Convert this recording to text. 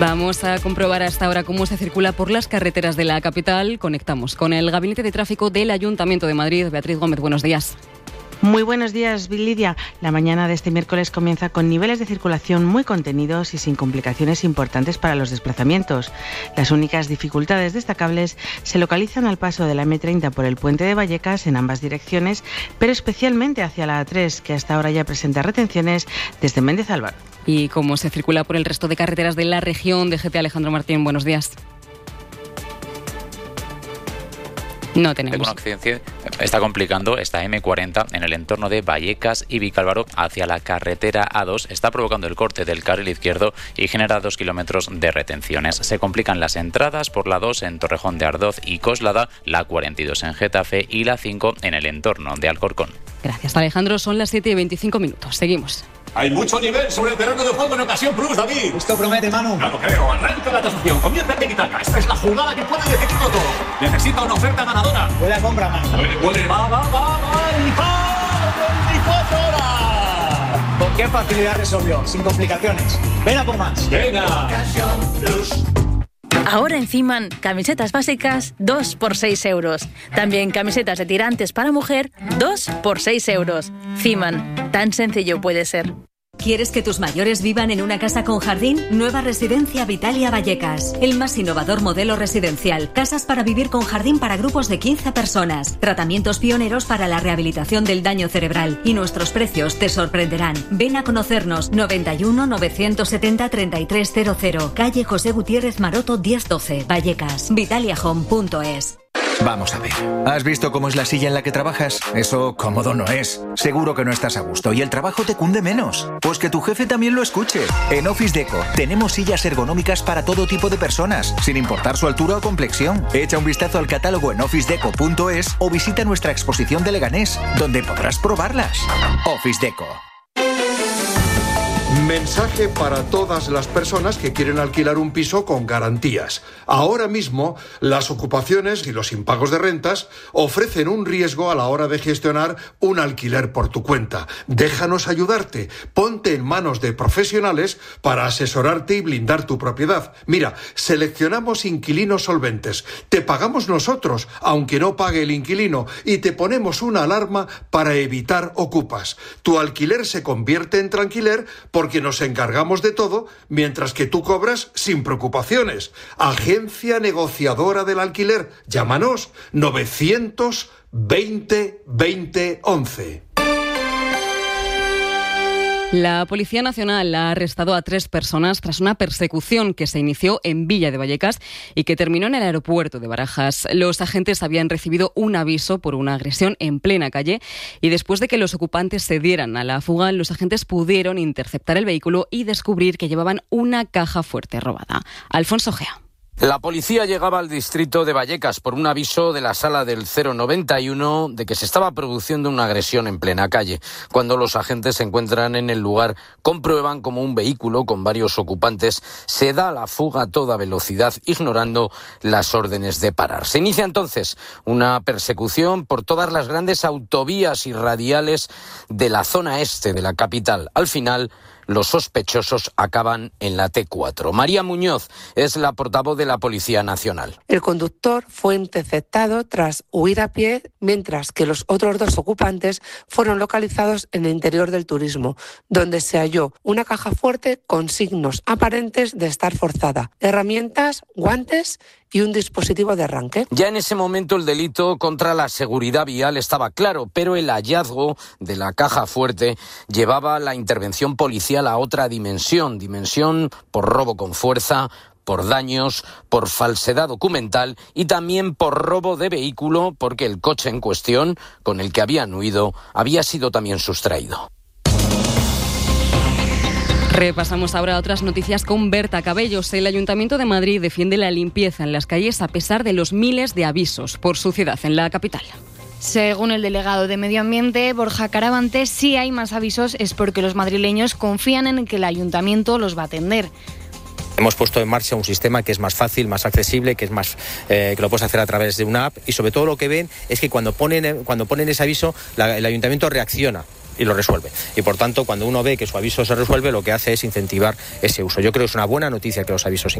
Vamos a comprobar hasta ahora cómo se circula por las carreteras de la capital. Conectamos con el Gabinete de Tráfico del Ayuntamiento de Madrid. Beatriz Gómez, buenos días. Muy buenos días, Lidia. La mañana de este miércoles comienza con niveles de circulación muy contenidos y sin complicaciones importantes para los desplazamientos. Las únicas dificultades destacables se localizan al paso de la M30 por el puente de Vallecas en ambas direcciones, pero especialmente hacia la A3, que hasta ahora ya presenta retenciones desde Méndez Álvaro. ¿Y cómo se circula por el resto de carreteras de la región? DGT Alejandro Martín, buenos días. No tenemos. Una accidente está complicando esta M40 en el entorno de Vallecas y Vicálvaro hacia la carretera A2. Está provocando el corte del carril izquierdo y genera 2 kilómetros de retenciones. Se complican las entradas por la 2 en Torrejón de Ardoz y Coslada, la 42 en Getafe y la 5 en el entorno de Alcorcón. Gracias, Alejandro. Son las 7:25. Seguimos. Hay mucho nivel sobre el terreno de juego en Ocasión Plus, David. Esto promete, Manu. No lo creo. Arranca la tasación. Comienza el Itaca. Esta es la jugada que puede decidirlo todo. Necesita una oferta ganadora. Buena compra, Manu. Puede. Va. ¡Y va! 24 horas. ¿Con qué facilidad resolvió? Sin complicaciones. Ven a por más. Venga. Ocasión Plus. Ahora en Fiman, camisetas básicas 2 por 6 euros. También camisetas de tirantes para mujer 2 por 6 euros. Fiman, tan sencillo puede ser. ¿Quieres que tus mayores vivan en una casa con jardín? Nueva Residencia Vitalia Vallecas. El más innovador modelo residencial. Casas para vivir con jardín para grupos de 15 personas. Tratamientos pioneros para la rehabilitación del daño cerebral. Y nuestros precios te sorprenderán. Ven a conocernos. 91 970 3300. Calle José Gutiérrez Maroto 1012. Vallecas. vitaliahome.es. Vamos a ver. ¿Has visto cómo es la silla en la que trabajas? Eso cómodo no es. Seguro que no estás a gusto y el trabajo te cunde menos. Pues que tu jefe también lo escuche. En Office Deco tenemos sillas ergonómicas para todo tipo de personas, sin importar su altura o complexión. Echa un vistazo al catálogo en officedeco.es o visita nuestra exposición de Leganés, donde podrás probarlas. Office Deco. Mensaje para todas las personas que quieren alquilar un piso con garantías. Ahora mismo, las ocupaciones y los impagos de rentas ofrecen un riesgo a la hora de gestionar un alquiler por tu cuenta. Déjanos ayudarte. Ponte en manos de profesionales para asesorarte y blindar tu propiedad. Mira, seleccionamos inquilinos solventes. Te pagamos nosotros, aunque no pague el inquilino, y te ponemos una alarma para evitar ocupas. Tu alquiler se convierte en tranquiler porque nos encargamos de todo, mientras que tú cobras sin preocupaciones. Agencia Negociadora del Alquiler. Llámanos 920 20 11. La Policía Nacional ha arrestado a 3 personas tras una persecución que se inició en Villa de Vallecas y que terminó en el aeropuerto de Barajas. Los agentes habían recibido un aviso por una agresión en plena calle y después de que los ocupantes se dieran a la fuga, los agentes pudieron interceptar el vehículo y descubrir que llevaban una caja fuerte robada. Alfonso Gea. La policía llegaba al distrito de Vallecas por un aviso de la sala del 091 de que se estaba produciendo una agresión en plena calle. Cuando los agentes se encuentran en el lugar, comprueban como un vehículo con varios ocupantes se da a la fuga a toda velocidad, ignorando las órdenes de parar. Se inicia entonces una persecución por todas las grandes autovías y radiales de la zona este de la capital. Al final, los sospechosos acaban en la T4. María Muñoz es la portavoz de la Policía Nacional. El conductor fue interceptado tras huir a pie, mientras que los otros 2 ocupantes fueron localizados en el interior del turismo, donde se halló una caja fuerte con signos aparentes de estar forzada, herramientas, guantes y un dispositivo de arranque. Ya en ese momento el delito contra la seguridad vial estaba claro, pero el hallazgo de la caja fuerte llevaba la intervención policial a otra dimensión por robo con fuerza, por daños, por falsedad documental y también por robo de vehículo, porque el coche en cuestión, con el que habían huido, había sido también sustraído. Repasamos ahora otras noticias con Berta Cabellos. El Ayuntamiento de Madrid defiende la limpieza en las calles a pesar de los miles de avisos por suciedad en la capital. Según el delegado de Medio Ambiente, Borja Caravante, si hay más avisos es porque los madrileños confían en que el Ayuntamiento los va a atender. Hemos puesto en marcha un sistema que es más fácil, más accesible, que es más que lo puedes hacer a través de una app, y sobre todo lo que ven es que cuando ponen ese aviso, el Ayuntamiento reacciona. y lo resuelve. Y por tanto, cuando uno ve que su aviso se resuelve, lo que hace es incentivar ese uso. Yo creo que es una buena noticia que los avisos